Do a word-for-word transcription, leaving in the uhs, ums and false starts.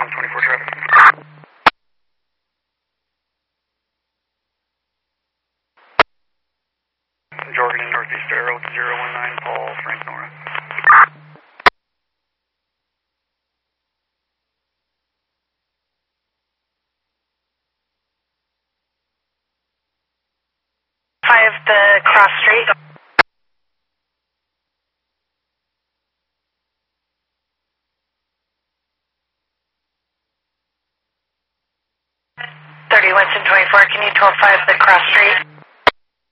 one twenty-four traffic. Jordan in Northeast Arrow, zero one nine, Paul, Frank Nora. Five, the cross street. thirty, Winston twenty-four, can you twelve five the cross street?